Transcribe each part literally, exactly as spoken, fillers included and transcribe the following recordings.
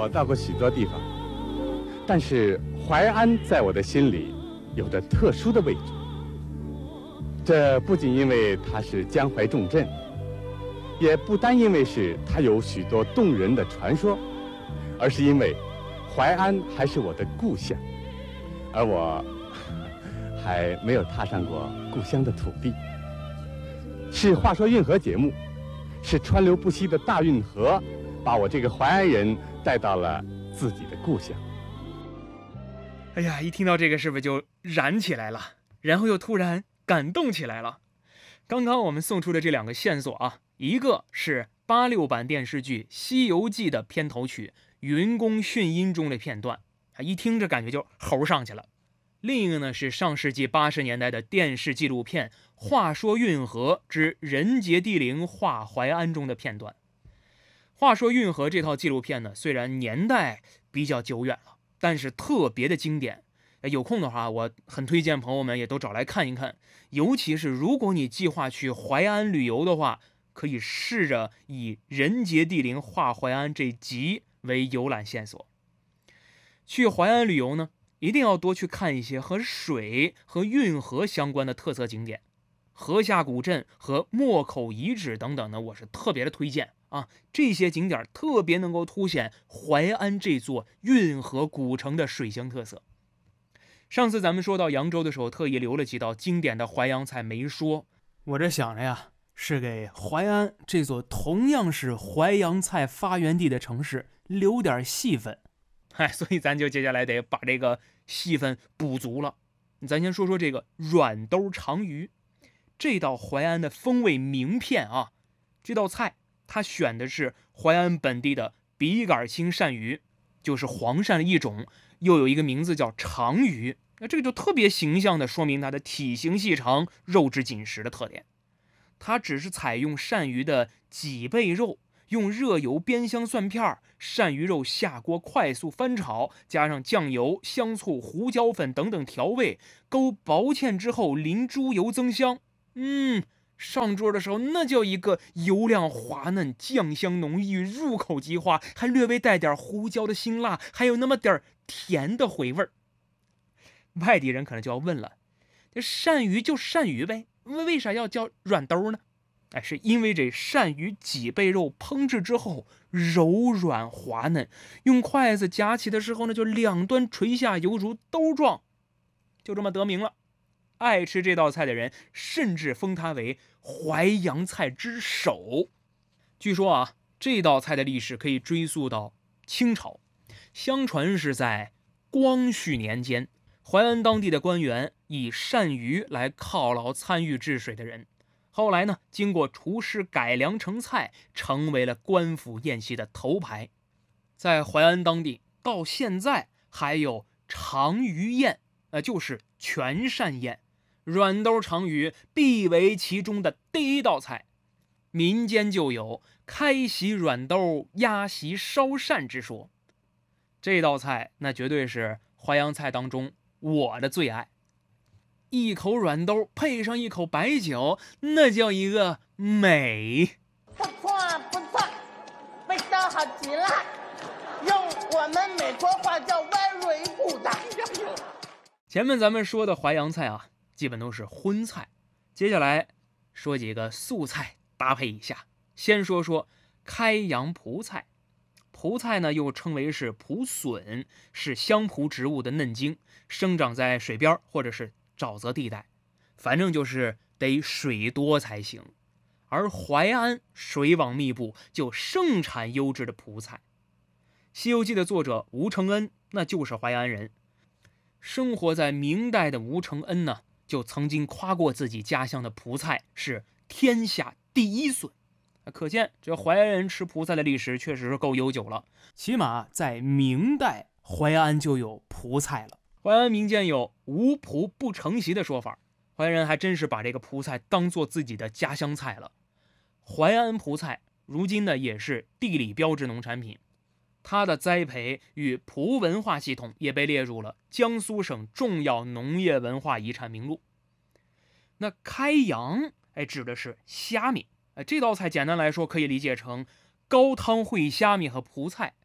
我到过许多地方，但是淮安在我的心里有着特殊的位置。这不仅因为它是江淮重镇，也不单因为是它有许多动人的传说，而是因为淮安还是我的故乡，而我还没有踏上过故乡的土地。是话说运河节目，是川流不息的大运河，把我这个淮安人带到了自己的故乡。 哎呀，一听到这个是不是就燃起来了，然后又突然感动起来了。刚刚我们送出的这两个线索啊，一个是八六版电视剧《西游记》的片头曲云宫迅音中的片段，一听着感觉就猴上去了。另一个呢是上世纪八十年代的电视纪录片《话说运河之人杰地灵话淮安》中的片段。话说运河这套纪录片呢，虽然年代比较久远了，但是特别的经典。有空的话，我很推荐朋友们也都找来看一看。尤其是如果你计划去淮安旅游的话，可以试着以人杰地灵话淮安这集为游览线索。去淮安旅游呢，一定要多去看一些和水和运河相关的特色景点，河下古镇和莫口遗址等等呢，我是特别的推荐啊。这些景点特别能够凸显淮安这座运河古城的水乡特色。上次咱们说到扬州的时候，特意留了几道经典的淮扬菜没说，我这想着呀，是给淮安这座同样是淮扬菜发源地的城市留点戏份。哎，所以咱就接下来得把这个戏份补足了。咱先说说这个软兜长鱼，这道淮安的风味名片啊。这道菜它选的是淮安本地的笔杆青鳝鱼，就是黄鳝的一种，又有一个名字叫长鱼。那这个就特别形象的说明它的体型细长、肉质紧实的特点。它只是采用鳝鱼的脊背肉，用热油煸香蒜片，鳝鱼肉下锅快速翻炒，加上酱油、香醋、胡椒粉等等调味，勾薄芡之后淋猪油增香。嗯，上桌的时候那叫一个油亮滑嫩，酱香浓郁，入口即化，还略微带点胡椒的辛辣，还有那么点甜的回味。外地人可能就要问了，这鳝鱼就鳝鱼呗，为啥要叫软兜呢？哎，是因为这鳝鱼脊背肉烹制之后柔软滑嫩，用筷子夹起的时候呢，就两端垂下，犹如兜状，就这么得名了。爱吃这道菜的人甚至封它为淮扬菜之首。据说啊，这道菜的历史可以追溯到清朝，相传是在光绪年间，淮安当地的官员以鳝鱼来犒劳参与治水的人，后来呢，经过厨师改良成菜，成为了官府宴席的头牌。在淮安当地到现在还有长鱼宴，呃，就是全鳝宴，软兜长鱼必为其中的第一道菜。民间就有开席软兜，压席烧鳝之说。这道菜那绝对是淮扬菜当中我的最爱。一口软兜配上一口白酒，那叫一个美。 不错不错，味道好极了，用我们美国话叫 very good。 前面咱们说的淮扬菜啊，基本都是荤菜，接下来说几个素菜搭配一下。先说说开阳蒲菜。蒲菜呢，又称为是蒲笋，是香蒲植物的嫩茎，生长在水边或者是沼泽地带，反正就是得水多才行。而淮安水网密布，就盛产优质的蒲菜。《西游记》的作者吴承恩那就是淮安人，生活在明代的吴承恩呢，就曾经夸过自己家乡的蒲菜是天下第一笋。可见这淮安人吃蒲菜的历史确实是够悠久了，起码在明代淮安就有蒲菜了。淮安民间有无蒲不成席的说法，淮安人还真是把这个蒲菜当做自己的家乡菜了。淮安蒲菜如今呢也是地理标志农产品，它的栽培与蒲文化系统也被列入了江苏省重要农业文化遗产名录。那开阳哎指的是虾米，这道菜简单来说可以理解成高汤烩虾米和蒲菜。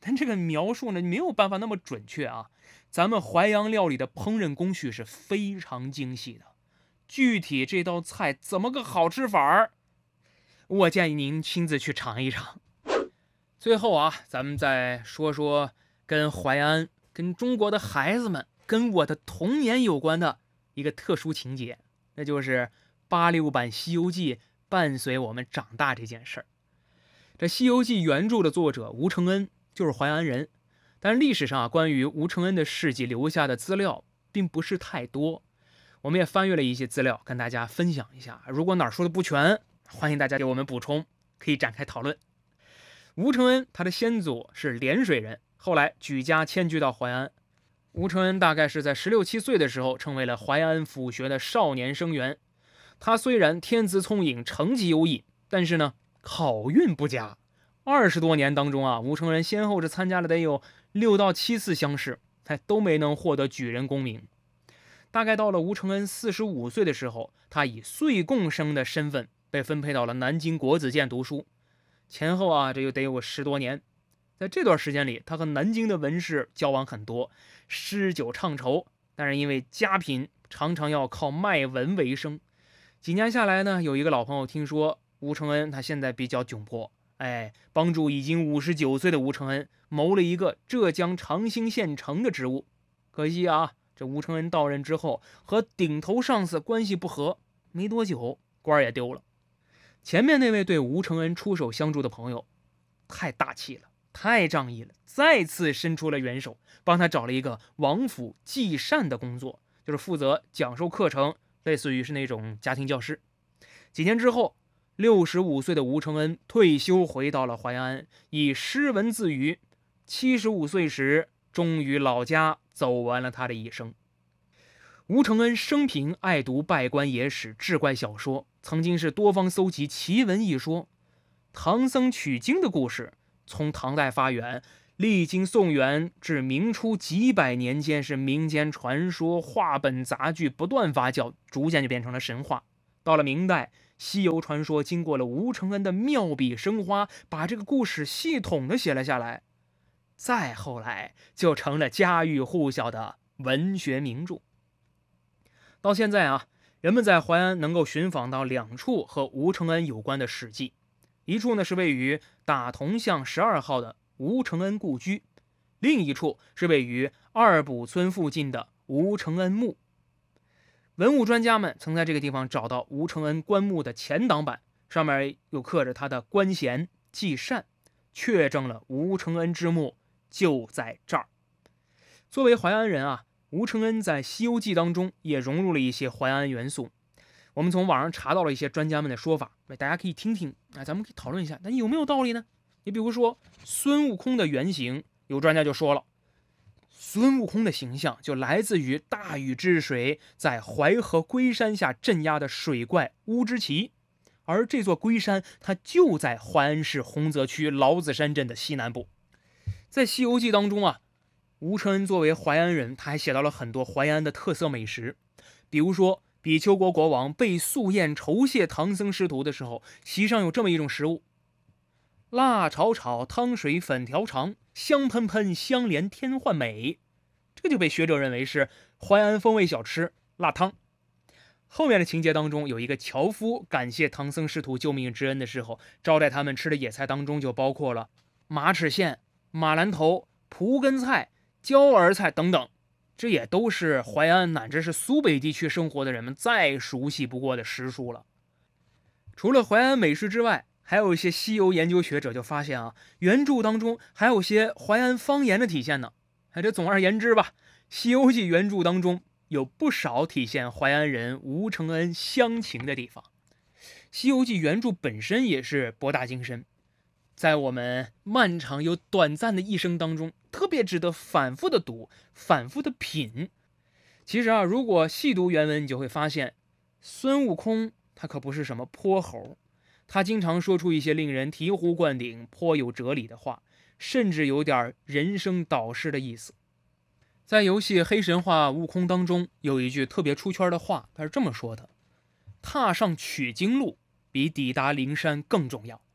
但这个描述呢没有办法那么准确啊。咱们淮扬料理的烹饪工序是非常精细的，具体这道菜怎么个好吃法儿，我建议您亲自去尝一尝。最后啊，咱们再说说跟淮安、跟中国的孩子们、跟我的童年有关的一个特殊情节，那就是八六版《西游记》伴随我们长大这件事儿。这《西游记》原著的作者吴承恩就是淮安人，但是历史上啊，关于吴承恩的事迹留下的资料并不是太多。我们也翻阅了一些资料，跟大家分享一下。如果哪儿说的不全，欢迎大家给我们补充，可以展开讨论。吴承恩他的先祖是涟水人，后来举家迁居到淮安。吴承恩大概是在十六七岁的时候，成为了淮安府学的少年生员。他虽然天资聪颖，成绩优异，但是呢，考运不佳。二十多年当中啊，吴承恩先后是参加了得有六到七次乡试，他都没能获得举人功名。大概到了吴承恩四十五岁的时候，他以岁贡生的身份被分配到了南京国子监读书。前后啊，这又得有十多年。在这段时间里，他和南京的文士交往很多，诗酒唱酬，但是因为家贫，常常要靠卖文为生。几年下来呢，有一个老朋友听说吴承恩他现在比较窘迫，哎，帮助已经五十九岁的吴承恩谋了一个浙江长兴县城的职务。可惜啊，这吴承恩到任之后和顶头上司关系不和，没多久官也丢了。前面那位对吴承恩出手相助的朋友太大气了，太仗义了，再次伸出了援手，帮他找了一个王府祭膳的工作，就是负责讲授课程，类似于是那种家庭教师。几年之后，六十五岁的吴承恩退休回到了淮安，以诗文自娱。七十五岁时，终于老家走完了他的一生。吴承恩生平爱读拜官野史、志怪小说，曾经是多方搜集奇闻异说。唐僧取经的故事从唐代发源，历经宋元至明初几百年间，是民间传说、话本杂剧不断发酵，逐渐就变成了神话。到了明代，西游传说经过了吴承恩的妙笔生花，把这个故事系统的写了下来。再后来就成了家喻户晓的文学名著。到现在啊，人们在淮安能够寻访到两处和吴承恩有关的史迹，一处呢是位于打铜巷十二号的吴承恩故居，另一处是位于二堡村附近的吴承恩墓。文物专家们曾在这个地方找到吴承恩棺木的前挡板，上面有刻着他的官衔祭膳，确证了吴承恩之墓就在这儿。作为淮安人啊，吴承恩在《西游记》当中也融入了一些淮安元素。我们从网上查到了一些专家们的说法，大家可以听听啊，咱们可以讨论一下，那有没有道理呢？你比如说孙悟空的原型，有专家就说了，孙悟空的形象就来自于大禹治水在淮河龟山下镇压的水怪乌之奇，而这座龟山它就在淮安市洪泽区劳子山镇的西南部。在《西游记》当中啊，吴承恩作为淮安人，他还写到了很多淮安的特色美食，比如说比丘国国王被素宴酬谢唐僧师徒的时候，席上有这么一种食物：辣炒炒，汤水粉条长，香喷喷，香莲天幻美。这就被学者认为是淮安风味小吃辣汤。后面的情节当中，有一个樵夫感谢唐僧师徒救命之恩的时候，招待他们吃的野菜当中就包括了马齿苋、马兰头、蒲根菜、椒儿菜等等，这也都是淮安乃至是苏北地区生活的人们再熟悉不过的食蔬了。除了淮安美食之外，还有一些西游研究学者就发现啊，原著当中还有些淮安方言的体现呢。哎，这总而言之吧，《西游记》原著当中有不少体现淮安人吴承恩乡情的地方。《西游记》原著本身也是博大精深，在我们漫长又短暂的一生当中，特别值得反复的读，反复的品。其实啊，如果细读原文，你就会发现，孙悟空他可不是什么泼猴，他经常说出一些令人醍醐灌顶、颇有哲理的话，甚至有点人生导师的意思。在游戏《黑神话：悟空》当中，有一句特别出圈的话，他是这么说的：踏上取经路比抵达灵山更重要。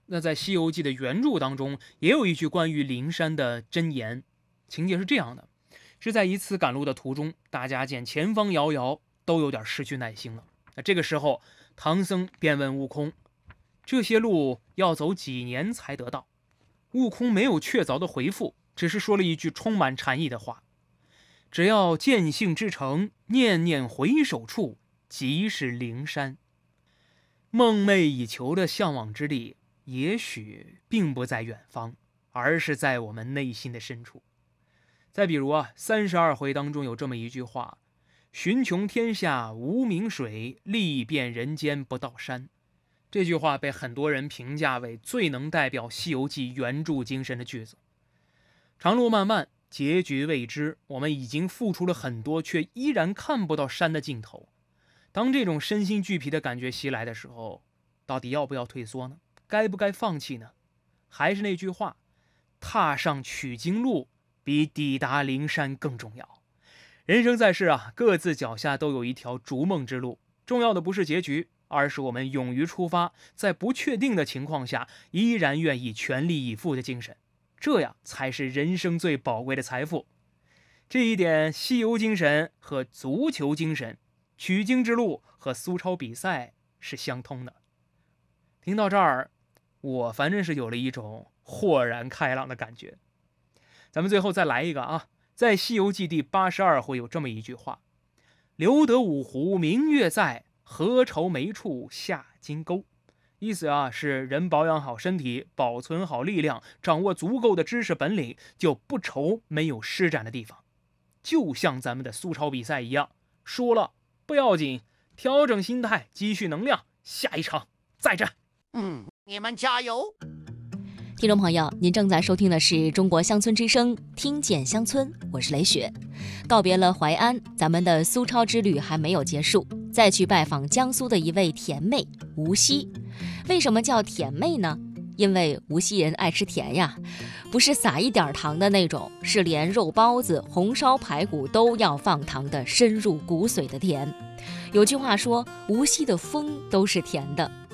那在《西游记》的原著当中，也有一句关于灵山的箴言，情节是这样的：是在一次赶路的途中，大家见前方遥遥，都有点失去耐心了。那这个时候，唐僧便问悟空：“这些路要走几年才得到？”悟空没有确凿的回复，只是说了一句充满禅意的话：“只要见性之诚，念念回首处，即是灵山。”梦寐以求的向往之地，也许并不在远方，而是在我们内心的深处。再比如啊，三十二回当中有这么一句话：“寻穷天下无名水，历遍人间不到山。”这句话被很多人评价为最能代表《西游记》原著精神的句子。长路漫漫，结局未知，我们已经付出了很多，却依然看不到山的尽头。当这种身心俱疲的感觉袭来的时候，到底要不要退缩呢？该不该放弃呢？还是那句话，踏上取经路比抵达灵山更重要。人生在世啊，各自脚下都有一条逐梦之路，重要的不是结局，而是我们勇于出发，在不确定的情况下依然愿意全力以赴的精神，这样才是人生最宝贵的财富。这一点，西游精神和足球精神、取经之路和苏超比赛是相通的。听到这儿，我反正是有了一种豁然开朗的感觉。咱们最后再来一个啊，在《西游记》第八十二回有这么一句话：“留得五湖明月在，何愁没处下金钩。”意思啊是人保养好身体，保存好力量，掌握足够的知识本领，就不愁没有施展的地方。就像咱们的苏超比赛一样，输了不要紧，调整心态，积蓄能量，下一场再战。 嗯，你们加油！ 听众朋友，您正在收听的是中国乡村之声，听见乡村，我是雷雪。告别了淮安，咱们的苏超之旅还没有结束，再去拜访江苏的一位甜妹无锡。为什么叫甜妹呢？因为无锡人爱吃甜呀，不是撒一点糖的那种，是连肉包子、红烧排骨都要放糖的深入骨髓的甜。有句话说，无锡的风都是甜的。